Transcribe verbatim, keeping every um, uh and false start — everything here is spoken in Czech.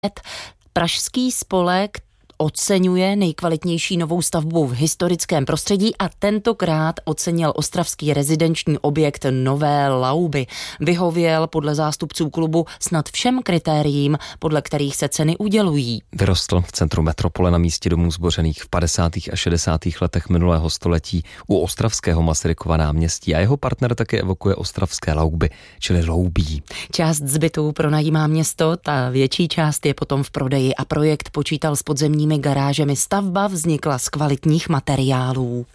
Pražský spolek oceňuje nejkvalitnější novou stavbu v historickém prostředí a tentokrát ocenil ostravský rezidenční objekt Nové Lauby. Vyhověl podle zástupců klubu snad všem kritériím, podle kterých se ceny udělují. Vyrostl v centru metropole na místě domů zbořených v padesátých a šedesátých letech minulého století u ostravského Masarykova náměstí a jeho partner také evokuje ostravské louby, čili loubí. Část z bytů pronajímá město, ta větší část je potom v prodeji a projekt počítal s podzemními garážemi. Stavba vznikla z kvalitních materiálů.